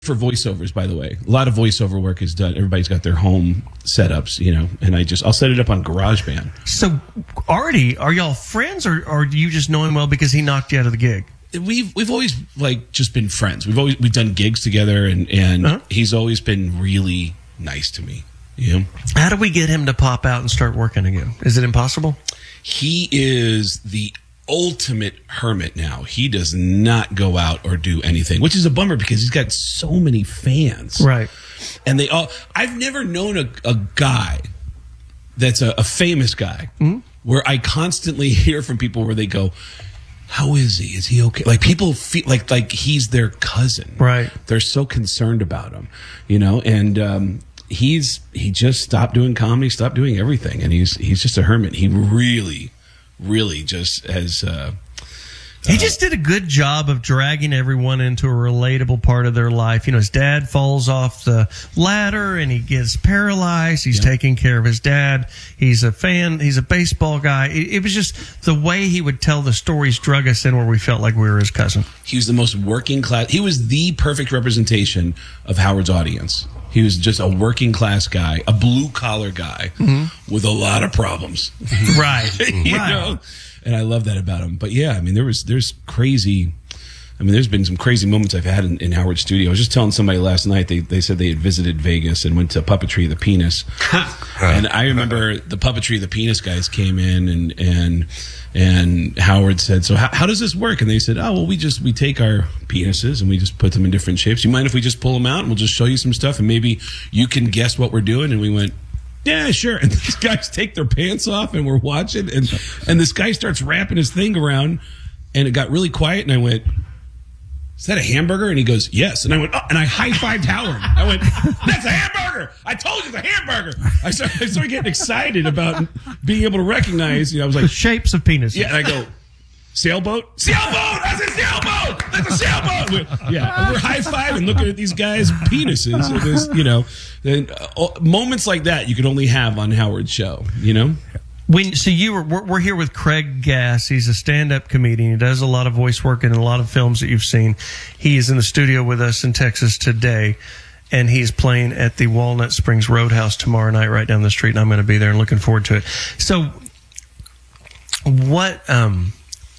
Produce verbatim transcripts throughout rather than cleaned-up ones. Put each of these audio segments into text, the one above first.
for voiceovers, by the way. A lot of voiceover work is done. Everybody's got their home setups, you know, and I just, I'll set it up on GarageBand. So, Artie, are y'all friends, or, or do you just know him well because he knocked you out of the gig? We've we've always like just been friends. We've always we've done gigs together, and and uh-huh. he's always been really nice to me. You know? How do we get him to pop out and start working again? Is it impossible? He is the ultimate hermit now. He does not go out or do anything, which is a bummer because he's got so many fans. Right. And they all. I've never known a, a guy that's a, a famous guy mm-hmm. where I constantly hear from people where they go, how is he? Is he okay? Like people feel like like he's their cousin. Right. They're so concerned about him, you know. And um, he's he just stopped doing comedy, stopped doing everything, and he's he's just a hermit. He really, really just has. Uh, He just did a good job of dragging everyone into a relatable part of their life. You know, his dad falls off the ladder and he gets paralyzed. He's yeah. taking care of his dad. He's a fan. He's a baseball guy. It, it was just the way he would tell the stories drug us in where we felt like we were his cousin. He was the most working class. He was the perfect representation of Howard's audience. He was just a working class guy, a blue collar guy mm-hmm. with a lot of problems. Right. you right. know? And I love that about him. But yeah, I mean, there was there's crazy. I mean, there's been some crazy moments I've had in, in Howard's studio. I was just telling somebody last night. They they said they had visited Vegas and went to Puppetry of the Penis. And I remember the Puppetry of the Penis guys came in and and and Howard said, "So how, how does this work?" And they said, "Oh, well, we just we take our penises and we just put them in different shapes. You mind if we just pull them out and we'll just show you some stuff and maybe you can guess what we're doing?" And we went, yeah, sure. And these guys take their pants off and we're watching and and this guy starts wrapping his thing around and it got really quiet and I went, is that a hamburger? And he goes, yes. And I went, oh, and I high-fived Howard. I went, that's a hamburger. I told you it's a hamburger. I started, I started getting excited about being able to recognize, you know, I was like, the shapes of penises. Yeah, and I go, sailboat? Sailboat! I said sailboat! That's a sailboat! Yeah, and we're high-fiving, looking at these guys' penises. It was, you know, and, uh, moments like that you could only have on Howard's show, you know? When, so you were, we're, we're here with Craig Gass. He's a stand-up comedian. He does a lot of voice work in a lot of films that you've seen. He is in the studio with us in Texas today, and he's playing at the Walnut Springs Roadhouse tomorrow night right down the street, and I'm going to be there and looking forward to it. So what... um.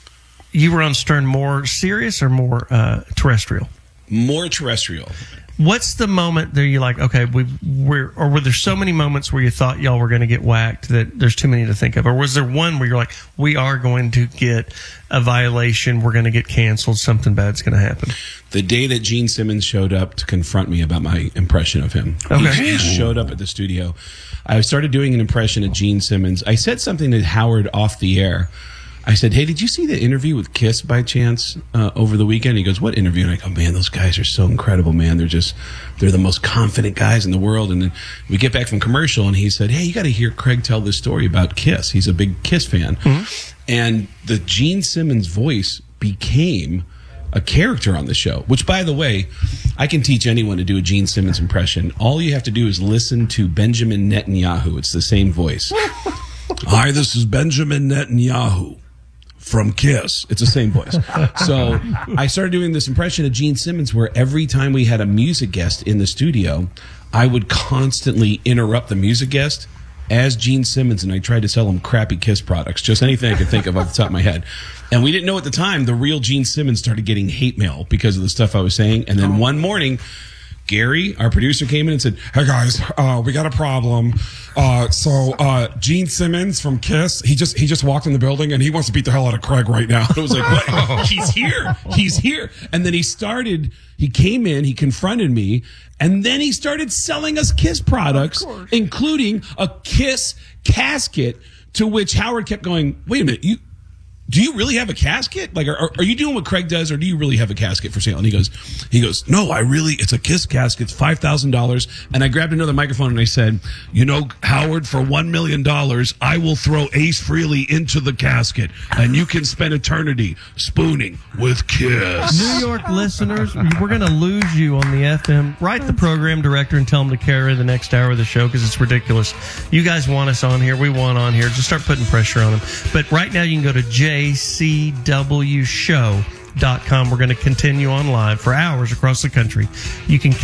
You were on Stern more serious or more uh, terrestrial? More terrestrial. What's the moment that you're like, okay, we we're, or were there so many moments where you thought y'all were going to get whacked that there's too many to think of? Or was there one where you're like, we are going to get a violation, we're going to get canceled, something bad's going to happen? The day that Gene Simmons showed up to confront me about my impression of him. Okay. He showed up at the studio. I started doing an impression of Gene Simmons. I said something to Howard off the air. I said, hey, did you see the interview with Kiss by chance uh, over the weekend? He goes, what interview? And I go, man, those guys are so incredible, man. They're just, they're the most confident guys in the world. And then we get back from commercial and he said, hey, you got to hear Craig tell this story about Kiss. He's a big Kiss fan. Mm-hmm. And the Gene Simmons voice became a character on the show, which, by the way, I can teach anyone to do a Gene Simmons impression. All you have to do is listen to Benjamin Netanyahu. It's the same voice. Hi, this is Benjamin Netanyahu from Kiss. It's the same voice. So I started doing this impression of Gene Simmons where every time we had a music guest in the studio, I would constantly interrupt the music guest as Gene Simmons, and I tried to sell him crappy Kiss products, just anything I could think of off the top of my head. And we didn't know at the time the real Gene Simmons started getting hate mail because of the stuff I was saying. And then one morning, Gary, our producer, came in and said, hey guys, uh, we got a problem. Uh, so, uh, Gene Simmons from Kiss, he just, he just walked in the building and he wants to beat the hell out of Craig right now. And it was like, what? He's here. He's here. And then he started, he came in, he confronted me, and then he started selling us Kiss products, including a Kiss casket, to which Howard kept going, wait a minute, you, do you really have a casket? Like, are, are you doing what Craig does, or do you really have a casket for sale? And he goes, he goes, no, I really, it's a Kiss casket. It's five thousand dollars. And I grabbed another microphone and I said, you know, Howard, for one million dollars, I will throw Ace Frehley into the casket and you can spend eternity spooning with Kiss. New York listeners, we're going to lose you on the F M. Write the program director and tell him to carry the next hour of the show because it's ridiculous. You guys want us on here. We want on here. Just start putting pressure on them. But right now you can go to J C W show dot com. We're going to continue on live for hours across the country. You can